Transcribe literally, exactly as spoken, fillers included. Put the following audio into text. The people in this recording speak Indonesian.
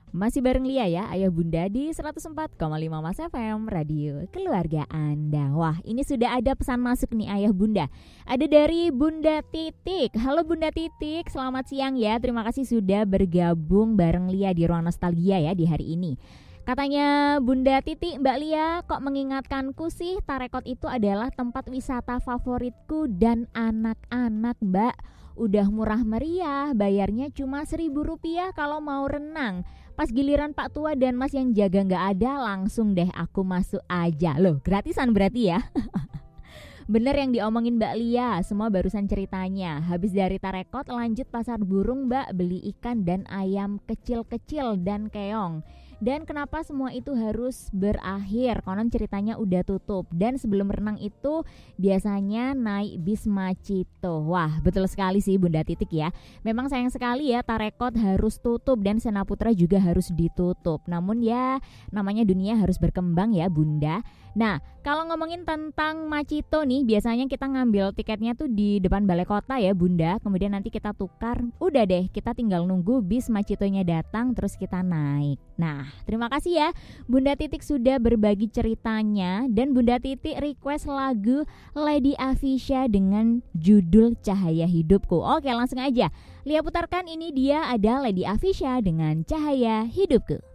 Masih bareng Lia ya, Ayah Bunda di seratus empat koma lima Mas F M, Radio Keluarga Anda. Wah, ini sudah ada pesan masuk nih Ayah Bunda. Ada dari Bunda Titik. Halo Bunda Titik, selamat siang ya. Terima kasih sudah bergabung bareng Lia di Ruang Nostalgia ya di hari ini. Katanya Bunda Titik, Mbak Lia kok mengingatkanku sih Tarekot itu adalah tempat wisata favoritku dan anak-anak Mbak. Udah murah meriah, bayarnya cuma seribu rupiah kalau mau renang. Pas giliran Pak Tua dan Mas yang jaga gak ada, langsung deh aku masuk aja. Loh, gratisan berarti ya? Bener yang diomongin Mbak Lia, semua barusan ceritanya. Habis dari Tarekot lanjut pasar burung Mbak, beli ikan dan ayam kecil-kecil dan keong. Dan kenapa semua itu harus berakhir? Konon ceritanya udah tutup. Dan sebelum renang itu biasanya naik bis Macito. Wah, betul sekali sih Bunda Titik ya. Memang sayang sekali ya Tarekot harus tutup dan Senaputra juga harus ditutup. Namun ya namanya dunia harus berkembang ya Bunda. Nah, kalau ngomongin tentang Macito nih, biasanya kita ngambil tiketnya tuh di depan balai kota ya Bunda. Kemudian nanti kita tukar. Udah deh, kita tinggal nunggu bis Macitonya datang terus kita naik. Nah, terima kasih ya Bunda Titik sudah berbagi ceritanya. Dan Bunda Titik request lagu Lady Afisha dengan judul Cahaya Hidupku. Oke, langsung aja Lia putarkan, ini dia ada Lady Afisha dengan Cahaya Hidupku.